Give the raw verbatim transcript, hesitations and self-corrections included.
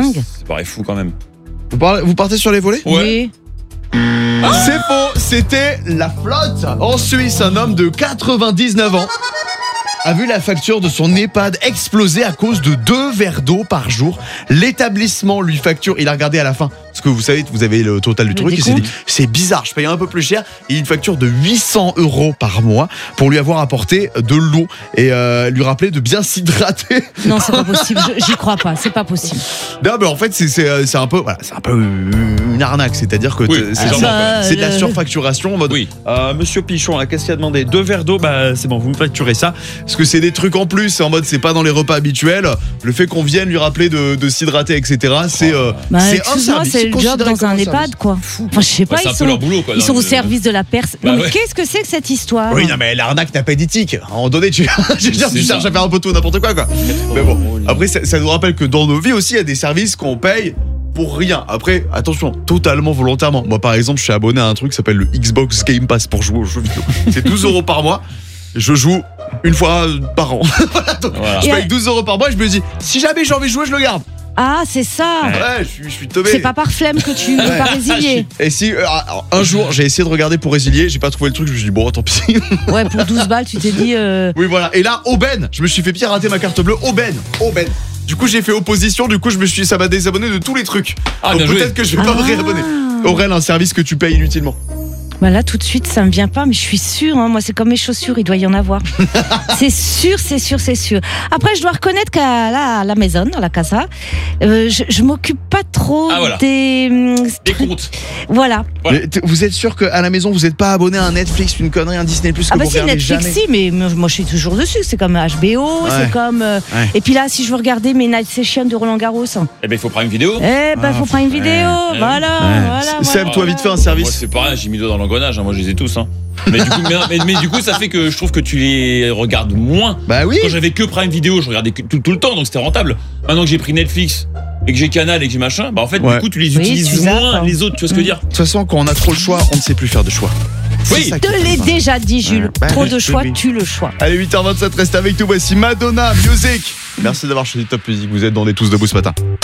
dingue. Ça paraît fou quand même. Vous, parlez, vous partez sur les volets ? Ouais. Oui. C'est faux, c'était la flotte. En Suisse, un homme de quatre-vingt-dix-neuf ans a vu la facture de son EHPAD exploser à cause de deux verres d'eau par jour. L'établissement lui facture, il a regardé à la fin, parce que vous savez, vous avez le total du Le truc, il s'est dit, décompte. c'est bizarre, je paye un peu plus cher. Il a une facture de huit cents euros par mois pour lui avoir apporté de l'eau et euh, lui rappeler de bien s'hydrater. Non, c'est pas possible. Je- J'y crois pas. C'est pas possible. Non, mais en fait, c'est, c'est, euh, c'est un peu, voilà, c'est un peu une arnaque, c'est-à-dire que Oui, t- c'est c'est, genre- Bah, c'est de la le- surfacturation en mode. Oui. Euh, Monsieur Pichon, là, qu'est-ce qu'il a demandé ? Deux verres d'eau, bah c'est bon, vous me facturez ça. Parce que c'est des trucs en plus, c'est en mode c'est pas dans les repas habituels. Le fait qu'on vienne lui rappeler de, de s'hydrater, et cetera. C'est, euh, Bah, c'est un excuse-moi, service. c'est le job considéré dans comme un service. EHPAD, quoi. Enfin, je sais pas, Ouais, c'est un ils peu sont, leur boulot, quoi, ils dans sont au le- service de la personne. Bah Non, mais ouais. qu'est-ce que c'est que cette histoire ? Oui, non, mais l'arnaque n'a pas d'éthique. À un moment donné, tu, je veux dire, C'est tu ça. cherches à faire un peu tout n'importe quoi, quoi. Mais bon, après, ça, ça nous rappelle que dans nos vies aussi, il y a des services qu'on paye pour rien. Après, attention, totalement volontairement. Moi, par exemple, je suis abonné à un truc qui s'appelle le Xbox Game Pass pour jouer aux jeux vidéo. C'est douze euros par mois. Je joue une fois par an. Voilà, donc, Voilà. je Et paye à- douze euros par mois et je me dis, si jamais j'ai envie de jouer, je le garde. Ah, c'est ça. Ouais, je suis, je suis teubé. C'est pas par flemme que tu veux pas résilier. Et si euh, alors, un jour j'ai essayé de regarder pour résilier, j'ai pas trouvé le truc, je me suis dit bon tant pis. Ouais, pour douze balles, tu t'es dit. euh, Oui voilà. Et là aubaine, je me suis fait pirater ma carte bleue aubaine, aubaine. Du coup j'ai fait opposition, du coup je me suis ça m'a désabonné de tous les trucs. Ah, Donc bien joué. peut-être que je vais pas me Ah. réabonner. Aurel, un service que tu payes inutilement. Bah là, tout de suite, ça me vient pas, mais je suis sûre. Hein, moi, c'est comme mes chaussures, il doit y en avoir. C'est sûr, c'est sûr, c'est sûr. Après, je dois reconnaître qu'à la, à la maison, à la casa, euh, je, je m'occupe pas trop Ah, voilà. des. hum, Des comptes. Voilà. Ouais. Mais t- Vous êtes sûr qu'à la maison vous êtes pas abonné à un Netflix, une connerie, un Disney Plus que Ah bah vous si, regardez Netflix, jamais. si, mais moi moi, je suis toujours dessus. C'est comme H B O, Ouais. c'est comme. euh, Ouais. Et puis là, si je veux regarder mes night sessions de Roland Garros, Eh ben, il faut prendre une vidéo. eh ben, Ah, faut prendre une vidéo. ouais. Voilà, Ouais. voilà. Seb, voilà, toi voilà. vite fait un Moi, service. c'est pareil, j'ai mis le doigt dans l'engrenage, hein, moi je les ai tous. Hein. Mais, du coup, mais, mais- mais du coup, ça fait que je trouve que tu les regardes moins. Bah oui. Quand j'avais que Prime Vidéo, je regardais que- tout, tout le temps, donc c'était rentable. Maintenant que j'ai pris Netflix et que j'ai Canal et que j'ai machin, bah en fait, Ouais. du coup, tu les Oui, utilises tu zappes, moins hein. les autres, tu vois ce que je veux dire ? De toute façon quand on a trop le choix, on ne sait plus faire de choix. Oui. C'est ça Je qui te est l'ai sympa. déjà dit, Jules. Ouais. Bah, Trop oui, de choix, oui. tue le choix. Allez, huit heures vingt-sept, restez avec nous. Voici Madonna Music. Merci d'avoir choisi Top Music. Vous êtes dans des tous debout ce matin.